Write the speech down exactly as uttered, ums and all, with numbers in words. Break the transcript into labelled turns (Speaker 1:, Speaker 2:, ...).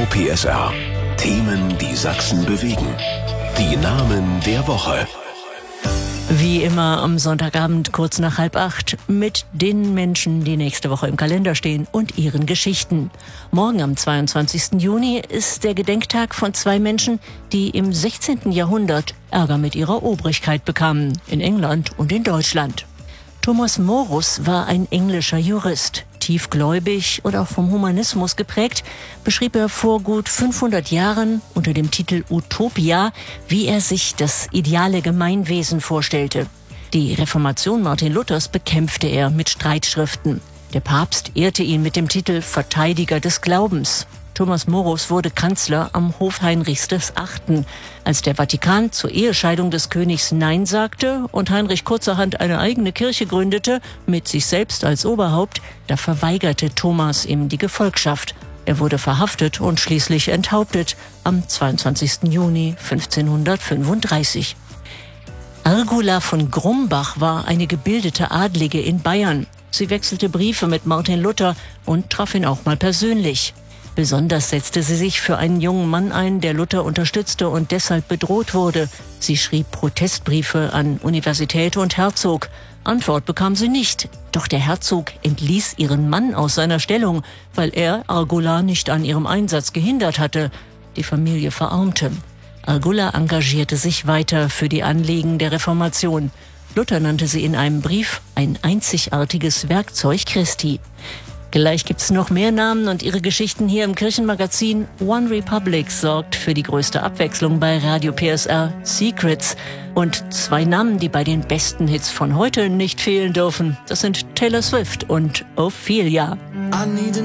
Speaker 1: P S R. Themen, die Sachsen bewegen. Die Namen der Woche.
Speaker 2: Wie immer am Sonntagabend kurz nach halb acht mit den Menschen, die nächste Woche im Kalender stehen und ihren Geschichten. Morgen am zweiundzwanzigsten Juni ist der Gedenktag von zwei Menschen, die im sechzehnten Jahrhundert Ärger mit ihrer Obrigkeit bekamen, in England und in Deutschland. Thomas Morus war ein englischer Jurist. Tiefgläubig und auch vom Humanismus geprägt, beschrieb er vor gut fünfhundert Jahren unter dem Titel Utopia, wie er sich das ideale Gemeinwesen vorstellte. Die Reformation Martin Luthers bekämpfte er mit Streitschriften. Der Papst ehrte ihn mit dem Titel Verteidiger des Glaubens. Thomas Morus wurde Kanzler am Hof Heinrichs des Achten. Als der Vatikan zur Ehescheidung des Königs Nein sagte und Heinrich kurzerhand eine eigene Kirche gründete, mit sich selbst als Oberhaupt, da verweigerte Thomas ihm die Gefolgschaft. Er wurde verhaftet und schließlich enthauptet am zweiundzwanzigsten Juni fünfzehnhundertfünfunddreißig. Argula von Grumbach war eine gebildete Adlige in Bayern. Sie wechselte Briefe mit Martin Luther und traf ihn auch mal persönlich. Besonders setzte sie sich für einen jungen Mann ein, der Luther unterstützte und deshalb bedroht wurde. Sie schrieb Protestbriefe an Universität und Herzog. Antwort bekam sie nicht. Doch der Herzog entließ ihren Mann aus seiner Stellung, weil er Argula nicht an ihrem Einsatz gehindert hatte. Die Familie verarmte. Argula engagierte sich weiter für die Anliegen der Reformation. Luther nannte sie in einem Brief ein einzigartiges Werkzeug Christi. Gleich gibt's noch mehr Namen und ihre Geschichten hier im Kirchenmagazin. One Republic sorgt für die größte Abwechslung bei Radio P S R, Secrets. Und zwei Namen, die bei den besten Hits von heute nicht fehlen dürfen. Das sind Taylor Swift und Ophelia.